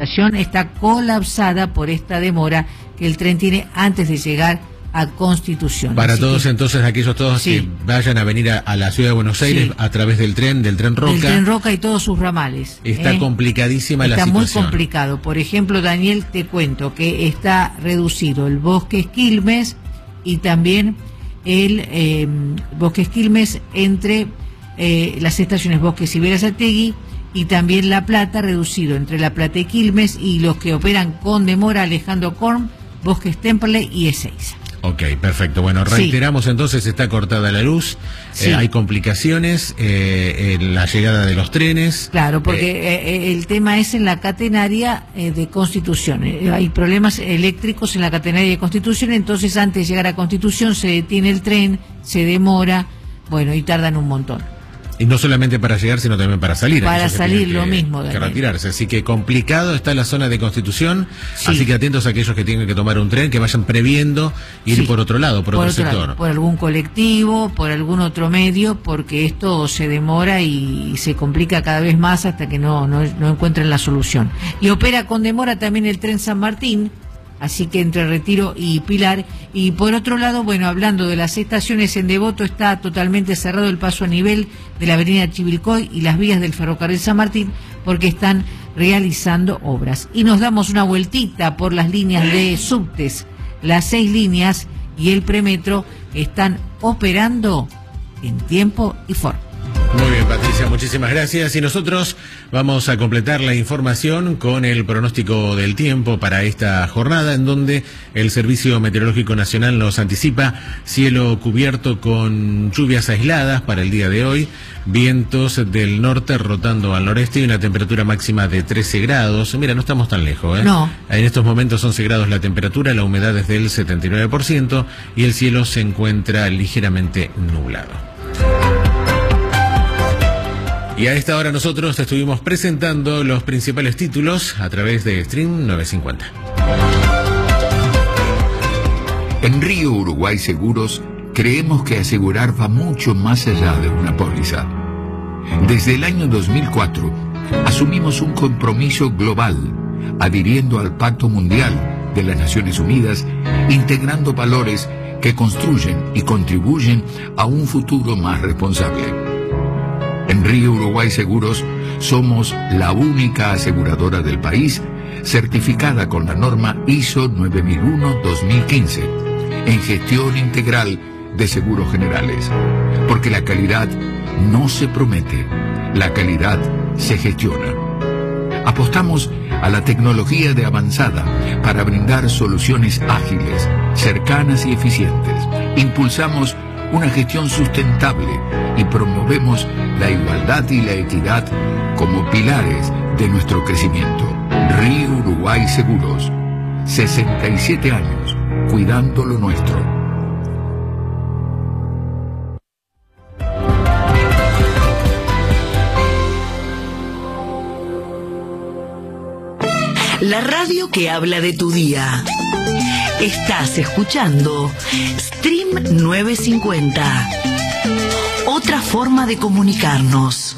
estación está colapsada por esta demora que el tren tiene antes de llegar a Constitución. Para así todos que, entonces, aquellos todos sí, que vayan a venir a la ciudad de Buenos Aires, sí, a través del tren Roca. El tren Roca y todos sus ramales. Está complicadísima la situación. Está muy complicado. Por ejemplo, Daniel, te cuento que está reducido el Bosques Quilmes y también el Bosques Quilmes entre las estaciones Bosques y Berazategui, y también La Plata, reducido entre La Plata y Quilmes, y los que operan con demora, Alejandro Korn, Bosques Temperley y Ezeiza. Ok, perfecto. Bueno, reiteramos entonces, está cortada la luz, hay complicaciones en la llegada de los trenes. Claro, porque el tema es en la catenaria de Constitución. Hay problemas eléctricos en la catenaria de Constitución, entonces antes de llegar a Constitución se detiene el tren, se demora, bueno, y tardan un montón. Y no solamente para llegar, sino también para salir. Para salir lo mismo, que retirarse. Así que complicado está la zona de Constitución. Sí. Así que atentos a aquellos que tienen que tomar un tren, que vayan previendo ir por otro lado, por otro sector. Lado, por algún colectivo, por algún otro medio, porque esto se demora y se complica cada vez más hasta que no encuentren la solución. Y opera con demora también el tren San Martín, así que entre Retiro y Pilar. Y por otro lado, bueno, hablando de las estaciones, en Devoto está totalmente cerrado el paso a nivel de la avenida Chivilcoy y las vías del ferrocarril San Martín, porque están realizando obras. Y nos damos una vueltita por las líneas de subtes. Las 6 líneas y el premetro están operando en tiempo y forma. Muy bien, Patricia, muchísimas gracias. Y nosotros vamos a completar la información con el pronóstico del tiempo para esta jornada, en donde el Servicio Meteorológico Nacional nos anticipa cielo cubierto con lluvias aisladas para el día de hoy, vientos del norte rotando al noreste y una temperatura máxima de 13 grados. Mira, no estamos tan lejos, ¿eh? No. En estos momentos 11 grados la temperatura, la humedad es del 79% y el cielo se encuentra ligeramente nublado. Y a esta hora nosotros te estuvimos presentando los principales títulos a través de Stream 950. En Río Uruguay Seguros creemos que asegurar va mucho más allá de una póliza. Desde el año 2004 asumimos un compromiso global, adhiriendo al Pacto Mundial de las Naciones Unidas, integrando valores que construyen y contribuyen a un futuro más responsable. En Río Uruguay Seguros somos la única aseguradora del país certificada con la norma ISO 9001-2015 en gestión integral de seguros generales. Porque la calidad no se promete, la calidad se gestiona. Apostamos a la tecnología de avanzada para brindar soluciones ágiles, cercanas y eficientes. Impulsamos una gestión sustentable y promovemos la igualdad y la equidad como pilares de nuestro crecimiento. Río Uruguay Seguros, 67 años, cuidando lo nuestro. La radio que habla de tu día. Estás escuchando Stream 950. Otra forma de comunicarnos.